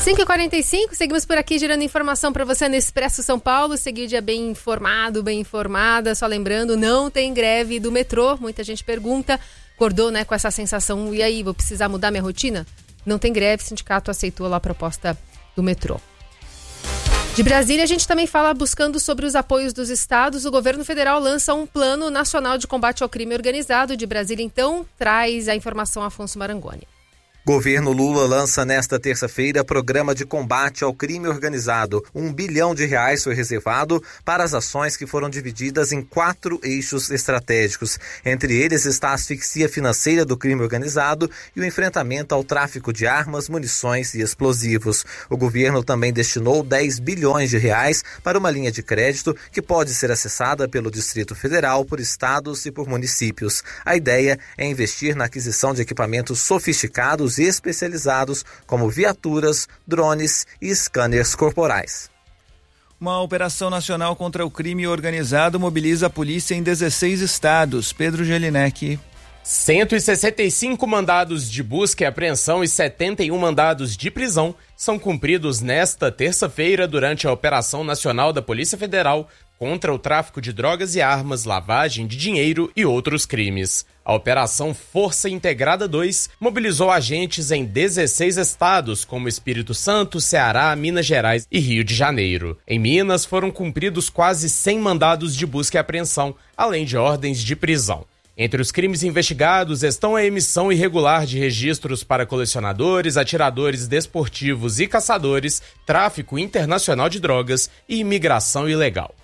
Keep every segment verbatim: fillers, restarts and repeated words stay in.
cinco e quarenta e cinco, seguimos por aqui gerando informação para você no Expresso São Paulo. Seguir o dia bem informado, bem informada. Só lembrando, não tem greve do metrô. Muita gente pergunta, acordou, né, com essa sensação, e aí, vou precisar mudar minha rotina? Não tem greve, o sindicato aceitou lá a proposta do metrô. De Brasília, a gente também fala buscando sobre os apoios dos estados. O governo federal lança um plano nacional de combate ao crime organizado. De Brasília, então, traz a informação Afonso Marangoni. Governo Lula lança nesta terça-feira programa de combate ao crime organizado. Um bilhão de reais foi reservado para as ações que foram divididas em quatro eixos estratégicos. Entre eles está a asfixia financeira do crime organizado e o enfrentamento ao tráfico de armas, munições e explosivos. O governo também destinou dez bilhões de reais para uma linha de crédito que pode ser acessada pelo Distrito Federal, por estados e por municípios. A ideia é investir na aquisição de equipamentos sofisticados e especializados como viaturas, drones e scanners corporais. Uma operação nacional contra o crime organizado mobiliza a polícia em dezesseis estados. Pedro Gelinek. cento e sessenta e cinco mandados de busca e apreensão e setenta e um mandados de prisão são cumpridos nesta terça-feira durante a Operação Nacional da Polícia Federal contra o tráfico de drogas e armas, lavagem de dinheiro e outros crimes. A Operação Força Integrada dois mobilizou agentes em dezesseis estados, como Espírito Santo, Ceará, Minas Gerais e Rio de Janeiro. Em Minas, foram cumpridos quase cem mandados de busca e apreensão, além de ordens de prisão. Entre os crimes investigados estão a emissão irregular de registros para colecionadores, atiradores desportivos e caçadores, tráfico internacional de drogas e imigração ilegal.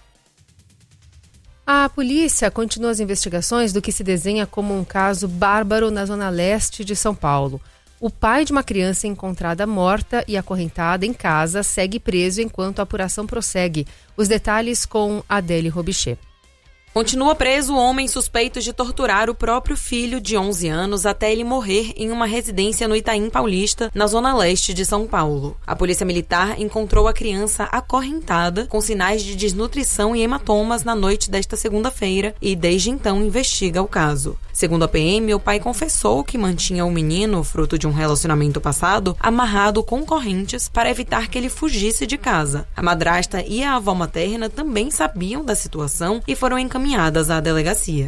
A polícia continua as investigações do que se desenha como um caso bárbaro na zona leste de São Paulo. O pai de uma criança encontrada morta e acorrentada em casa segue preso enquanto a apuração prossegue. Os detalhes com Adele Robichê. Continua preso o homem suspeito de torturar o próprio filho de onze anos até ele morrer em uma residência no Itaim Paulista, na zona leste de São Paulo. A polícia militar encontrou a criança acorrentada, com sinais de desnutrição e hematomas na noite desta segunda-feira e desde então investiga o caso. Segundo a P M, o pai confessou que mantinha o menino, fruto de um relacionamento passado, amarrado com correntes para evitar que ele fugisse de casa. A madrasta e a avó materna também sabiam da situação e foram encaminhadas à delegacia.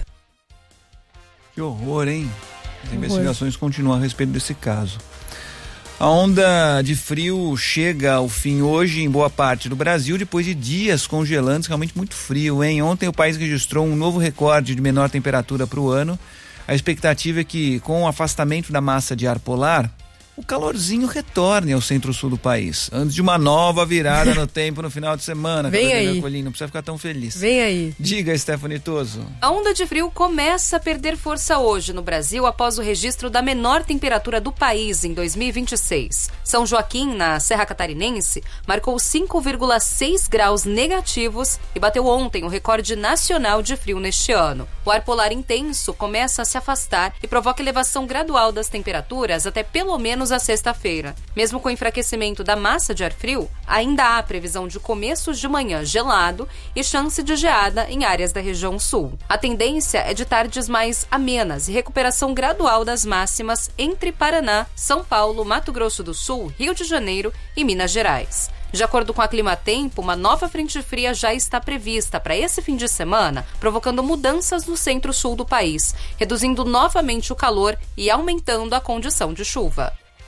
Que horror, hein? As horror. Investigações continuam a respeito desse caso. A onda de frio chega ao fim hoje em boa parte do Brasil, depois de dias congelantes, realmente muito frio, hein? Ontem o país registrou um novo recorde de menor temperatura para o ano. A expectativa é que, com o afastamento da massa de ar polar, o calorzinho retorne ao centro-sul do país, antes de uma nova virada no tempo no final de semana. Vem aí. Coelhinho, não precisa ficar tão feliz. Vem aí. Diga, Stephanie Toso. A onda de frio começa a perder força hoje no Brasil após o registro da menor temperatura do país em dois mil e vinte e seis. São Joaquim, na Serra Catarinense, marcou cinco vírgula seis graus negativos e bateu ontem o recorde nacional de frio neste ano. O ar polar intenso começa a se afastar e provoca elevação gradual das temperaturas até pelo menos a sexta-feira. Mesmo com o enfraquecimento da massa de ar frio, ainda há previsão de começos de manhã gelado e chance de geada em áreas da região sul. A tendência é de tardes mais amenas e recuperação gradual das máximas entre Paraná, São Paulo, Mato Grosso do Sul, Rio de Janeiro e Minas Gerais. De acordo com a Climatempo, uma nova frente fria já está prevista para esse fim de semana, provocando mudanças no centro-sul do país, reduzindo novamente o calor e aumentando a condição de chuva.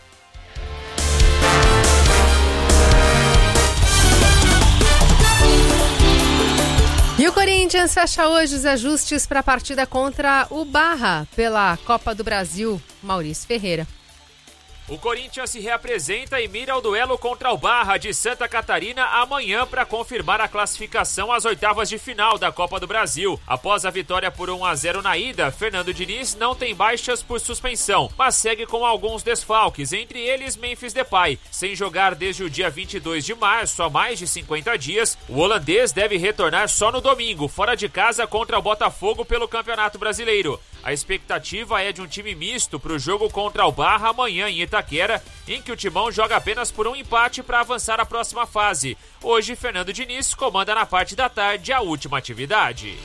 E o Corinthians fecha hoje os ajustes para a partida contra o Barra pela Copa do Brasil. Maurício Ferreira. O Corinthians se reapresenta e mira o duelo contra o Barra de Santa Catarina amanhã para confirmar a classificação às oitavas de final da Copa do Brasil. Após a vitória por um a zero na ida, Fernando Diniz não tem baixas por suspensão, mas segue com alguns desfalques, entre eles Memphis Depay. Sem jogar desde o dia vinte e dois de março, há mais de cinquenta dias, o holandês deve retornar só no domingo, fora de casa contra o Botafogo pelo Campeonato Brasileiro. A expectativa é de um time misto para o jogo contra o Barra amanhã em Itaquera, em que o Timão joga apenas por um empate para avançar à próxima fase. Hoje, Fernando Diniz comanda na parte da tarde a última atividade.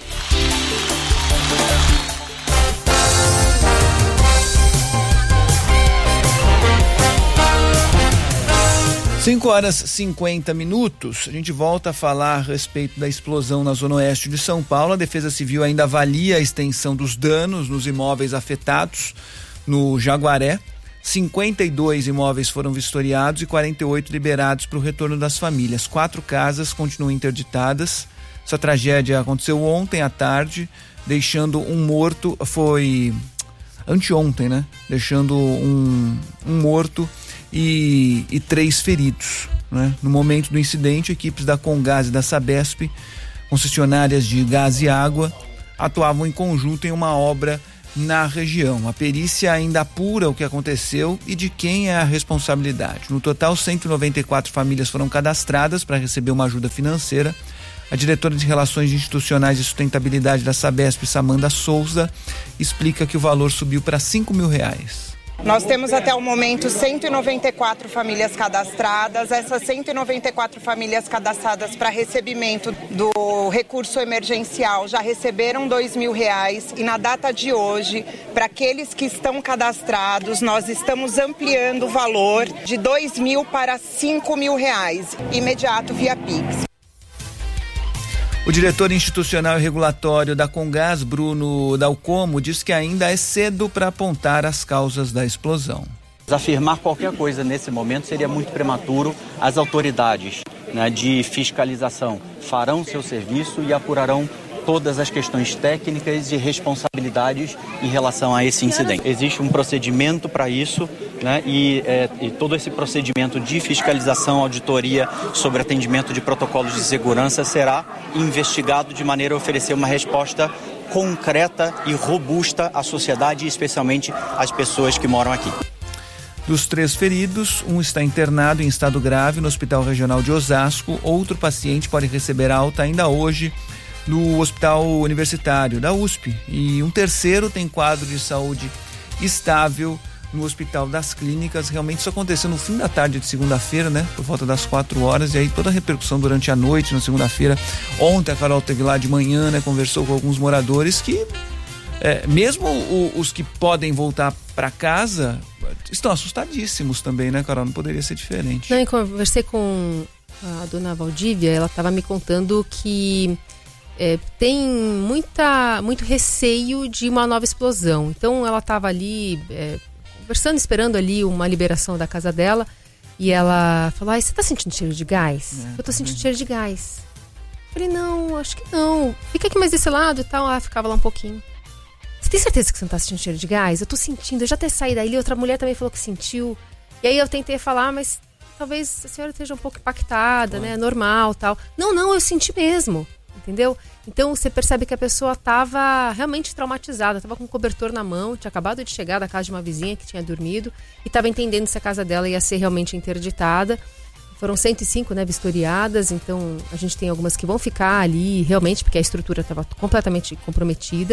cinco horas e cinquenta minutos, a gente volta a falar a respeito da explosão na zona oeste de São Paulo. A Defesa Civil ainda avalia a extensão dos danos nos imóveis afetados no Jaguaré. cinquenta e dois imóveis foram vistoriados e quarenta e oito liberados para o retorno das famílias. Quatro casas continuam interditadas. Essa tragédia aconteceu ontem à tarde, deixando um morto, foi anteontem, né? Deixando um, um morto e, e três feridos, né? No momento do incidente, equipes da Comgás e da Sabesp, concessionárias de gás e água, atuavam em conjunto em uma obra na região. A perícia ainda apura o que aconteceu e de quem é a responsabilidade. No total, cento e noventa e quatro famílias foram cadastradas para receber uma ajuda financeira. A diretora de Relações Institucionais e Sustentabilidade da Sabesp, Samanda Souza, explica que o valor subiu para cinco mil reais. Nós temos até o momento cento e noventa e quatro famílias cadastradas. Essas cento e noventa e quatro famílias cadastradas para recebimento do recurso emergencial já receberam dois mil reais. E na data de hoje, para aqueles que estão cadastrados, nós estamos ampliando o valor de dois mil para cinco mil reais, imediato via Pix. O diretor institucional e regulatório da Comgás, Bruno Dalcomo, diz que ainda é cedo para apontar as causas da explosão. Afirmar qualquer coisa nesse momento seria muito prematuro. As autoridades, né, de fiscalização farão seu serviço e apurarão todas as questões técnicas e responsabilidades em relação a esse incidente. Existe um procedimento para isso, né, e, é, e todo esse procedimento de fiscalização, auditoria sobre atendimento de protocolos de segurança será investigado de maneira a oferecer uma resposta concreta e robusta à sociedade e especialmente às pessoas que moram aqui. Dos três feridos, um está internado em estado grave no Hospital Regional de Osasco. Outro paciente pode receber alta ainda hoje no Hospital Universitário da U S P, e um terceiro tem quadro de saúde estável no Hospital das Clínicas. Realmente isso aconteceu no fim da tarde de segunda-feira, né? Por volta das quatro horas, e aí toda a repercussão durante a noite, na segunda-feira. Ontem a Carol teve lá de manhã, né? Conversou com alguns moradores que, é, mesmo o, os que podem voltar para casa, estão assustadíssimos também, né, Carol? Não poderia ser diferente. Não, eu conversei com a dona Valdívia, ela estava me contando que É, tem muita, muito receio de uma nova explosão. Então ela estava ali é, conversando, esperando ali uma liberação da casa dela, e ela falou: "Ai, você tá sentindo cheiro de gás?" É, eu tô sentindo cheiro de gás. Eu falei: "Não, acho que não. Fica aqui mais desse lado e tal." Ela ficava lá um pouquinho. "Você tem certeza que você não tá sentindo cheiro de gás?" "Eu tô sentindo, eu já até saí daí." Outra mulher também falou que sentiu. E aí eu tentei falar: "Mas talvez a senhora esteja um pouco impactada, ah. né? Normal, tal." "Não, não, eu senti mesmo." Entendeu? Então você percebe que a pessoa estava realmente traumatizada, estava com um cobertor na mão, tinha acabado de chegar da casa de uma vizinha que tinha dormido e estava entendendo se a casa dela ia ser realmente interditada. Foram cento e cinco, né, vistoriadas, então a gente tem algumas que vão ficar ali realmente porque a estrutura estava completamente comprometida.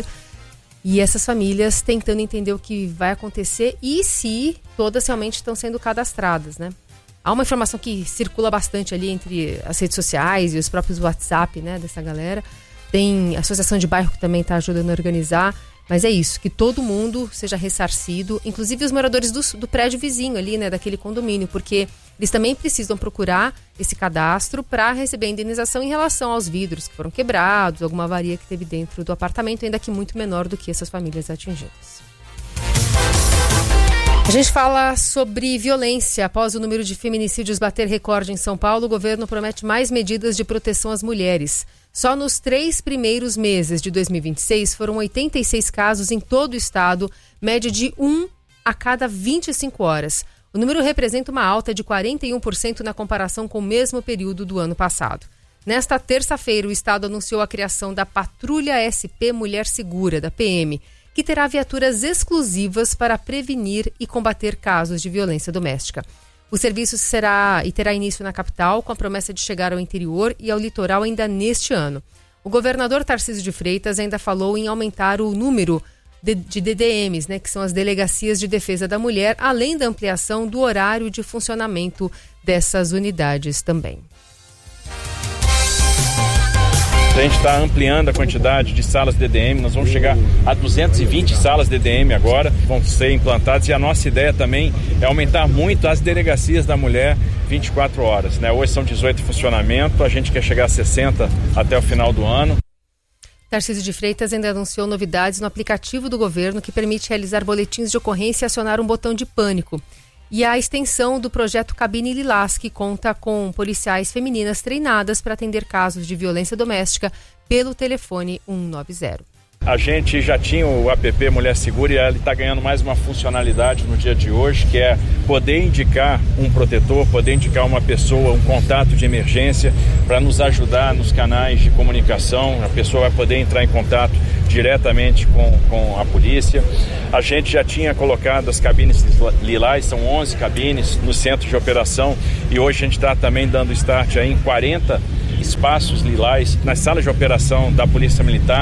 E essas famílias tentando entender o que vai acontecer e se todas realmente estão sendo cadastradas, né? Há uma informação que circula bastante ali entre as redes sociais e os próprios WhatsApp, né, dessa galera. Tem a associação de bairro que também está ajudando a organizar. Mas é isso, que todo mundo seja ressarcido, inclusive os moradores do, do prédio vizinho ali, né, daquele condomínio, porque eles também precisam procurar esse cadastro para receber a indenização em relação aos vidros que foram quebrados, alguma avaria que teve dentro do apartamento, ainda que muito menor do que essas famílias atingidas. A gente fala sobre violência. Após o número de feminicídios bater recorde em São Paulo, o governo promete mais medidas de proteção às mulheres. Só nos três primeiros meses de dois mil e vinte e seis foram oitenta e seis casos em todo o estado, média de um a cada vinte e cinco horas. O número representa uma alta de quarenta e um por cento na comparação com o mesmo período do ano passado. Nesta terça-feira, o estado anunciou a criação da Patrulha S P Mulher Segura, da P M, que terá viaturas exclusivas para prevenir e combater casos de violência doméstica. O serviço será e terá início na capital, com a promessa de chegar ao interior e ao litoral ainda neste ano. O governador Tarcísio de Freitas ainda falou em aumentar o número de, de D D Ms, né, que são as Delegacias de Defesa da Mulher, além da ampliação do horário de funcionamento dessas unidades também. A gente está ampliando a quantidade de salas D D M, nós vamos chegar a duzentas e vinte salas D D M agora, vão ser implantadas, e a nossa ideia também é aumentar muito as delegacias da mulher vinte e quatro horas, né? Hoje são dezoito em funcionamento, a gente quer chegar a sessenta até o final do ano. Tarcísio de Freitas ainda anunciou novidades no aplicativo do governo que permite realizar boletins de ocorrência e acionar um botão de pânico. E a extensão do projeto Cabine Lilás, que conta com policiais femininas treinadas para atender casos de violência doméstica pelo telefone cento e noventa. A gente já tinha o app Mulher Segura e ele está ganhando mais uma funcionalidade no dia de hoje, que é poder indicar um protetor, poder indicar uma pessoa, um contato de emergência para nos ajudar nos canais de comunicação. A pessoa vai poder entrar em contato diretamente com, com a polícia. A gente já tinha colocado as cabines lilás, são onze cabines no centro de operação, e hoje a gente está também dando start aí em quarenta espaços lilás nas salas de operação da Polícia Militar.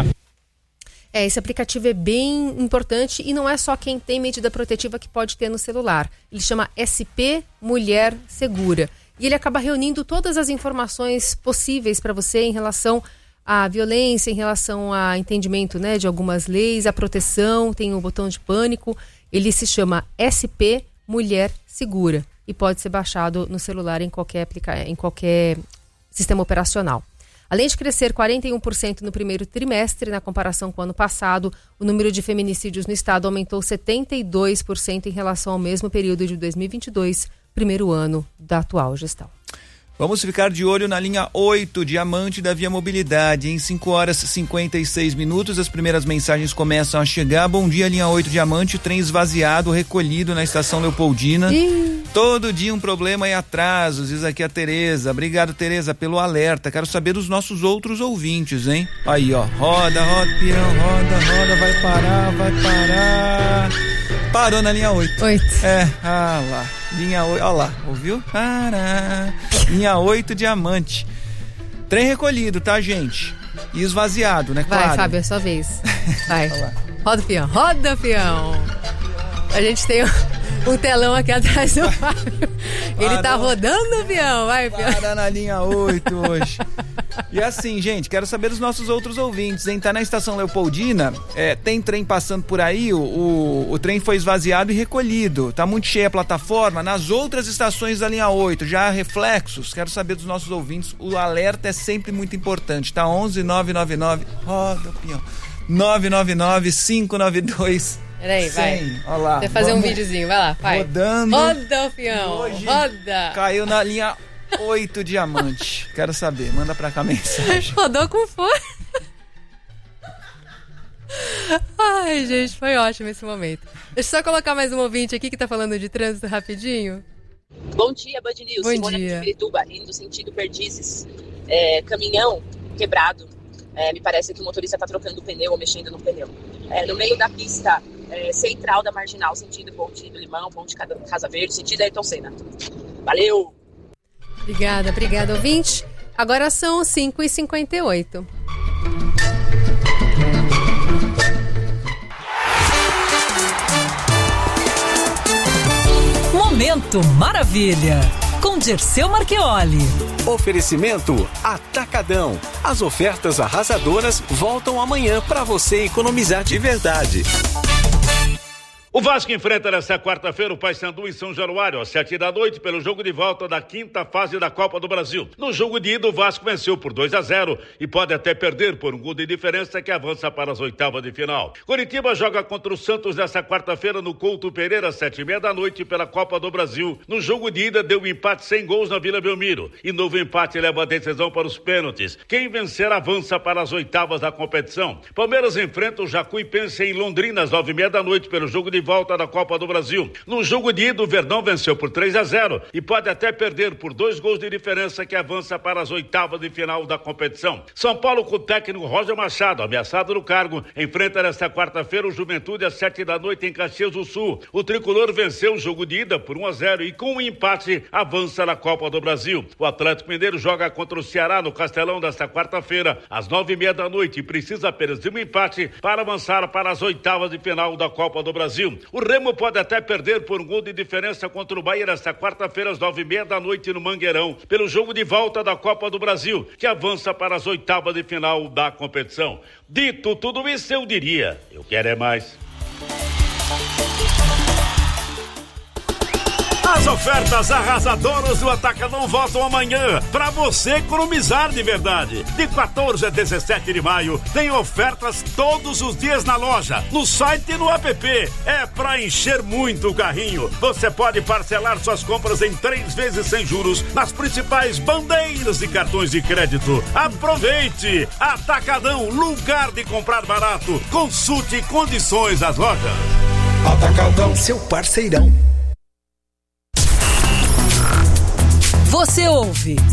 É, esse aplicativo é bem importante e não é só quem tem medida protetiva que pode ter no celular. Ele chama S P Mulher Segura. E ele acaba reunindo todas as informações possíveis para você em relação à violência, em relação a entendimento, né, de algumas leis, a proteção, tem o botão de pânico. Ele se chama S P Mulher Segura e pode ser baixado no celular em qualquer, aplica... em qualquer sistema operacional. Além de crescer quarenta e um por cento no primeiro trimestre, na comparação com o ano passado, o número de feminicídios no estado aumentou setenta e dois por cento em relação ao mesmo período de dois mil e vinte e dois, primeiro ano da atual gestão. Vamos ficar de olho na linha oito, Diamante da Via Mobilidade. Em cinco horas e cinquenta e seis minutos, as primeiras mensagens começam a chegar. Bom dia, linha oito Diamante, trem esvaziado, recolhido na estação Leopoldina. Ih. Todo dia um problema e atrasos, diz aqui a Tereza. Obrigado, Tereza, pelo alerta. Quero saber dos nossos outros ouvintes, hein? Aí, ó, roda, roda, peão, roda, roda, vai parar, vai parar. Parou na linha oito. oito. É, ah lá. Linha oito, ó lá, ouviu? Pará. Linha oito Diamante. Trem recolhido, tá, gente? E esvaziado, né, claro? Vai, Fábio, é sua vez. Vai. Roda o peão, roda o peão. A gente tem um, um telão aqui atrás do Fábio. Ele Parou. Tá rodando o peão, vai, peão. Para na linha oito hoje. E assim, gente, quero saber dos nossos outros ouvintes, hein? Tá na estação Leopoldina, é, tem trem passando por aí, o, o, o trem foi esvaziado e recolhido, tá muito cheia a plataforma. Nas outras estações da linha oito, já há reflexos, quero saber dos nossos ouvintes, o alerta é sempre muito importante, tá? onze nove nove nove, roda o peão, nove nove nove cinco nove dois Peraí, vai. Olha lá. Vai fazer vamos, um videozinho, vai lá, vai. Rodando. Roda o peão, roda. Caiu na linha oito Diamante. Quero saber, manda pra cá a mensagem. Rodou com força. Ai, gente, foi ótimo esse momento. Deixa eu só colocar mais um ouvinte aqui que tá falando de trânsito rapidinho. Bom dia, Band News. Bom Simone dia. de Pirituba, indo sentido Perdizes. É, caminhão quebrado. É, me parece que o motorista tá trocando o pneu ou mexendo no pneu. É, no meio da pista é, central da Marginal, sentido Ponte do Limão, Ponte Casa Verde, sentido Ayrton Senna. Valeu! Obrigada, obrigada, ouvinte. Agora são cinco e cinquenta e oito. Momento Maravilha, com Dirceu Marchioli. Oferecimento Atacadão. As ofertas arrasadoras voltam amanhã para você economizar de verdade. O Vasco enfrenta nesta quarta-feira o Paysandu em São Januário, às sete da noite, pelo jogo de volta da quinta fase da Copa do Brasil. No jogo de ida, o Vasco venceu por dois a zero e pode até perder por um gol de diferença que avança para as oitavas de final. Curitiba joga contra o Santos nesta quarta-feira no Couto Pereira, às sete e meia da noite, pela Copa do Brasil. No jogo de ida, deu um empate sem gols na Vila Belmiro. E novo empate leva a decisão para os pênaltis. Quem vencer avança para as oitavas da competição. Palmeiras enfrenta o Jacuipense em Londrina, às nove e meia da noite, pelo jogo de volta da Copa do Brasil. No jogo de ida, o Verdão venceu por três a zero e pode até perder por dois gols de diferença que avança para as oitavas de final da competição. São Paulo, com o técnico Roger Machado, ameaçado no cargo, enfrenta nesta quarta-feira o Juventude às sete da noite em Caxias do Sul. O tricolor venceu o jogo de ida por um a zero e com um empate avança na Copa do Brasil. O Atlético Mineiro joga contra o Ceará no Castelão desta quarta-feira às nove e meia da noite e precisa apenas de um empate para avançar para as oitavas de final da Copa do Brasil. Brasil. O Remo pode até perder por um gol de diferença contra o Bahia nesta quarta-feira às nove e meia da noite no Mangueirão, pelo jogo de volta da Copa do Brasil, que avança para as oitavas de final da competição. Dito tudo isso, eu diria, eu quero é mais. As ofertas arrasadoras do Atacadão voltam amanhã para você economizar de verdade. De quatorze a dezessete de maio tem ofertas todos os dias na loja, no site e no app. É para encher muito o carrinho. Você pode parcelar suas compras em três vezes sem juros nas principais bandeiras de cartões de crédito. Aproveite! Atacadão, lugar de comprar barato. Consulte condições das lojas. Atacadão, seu parceirão. Você ouve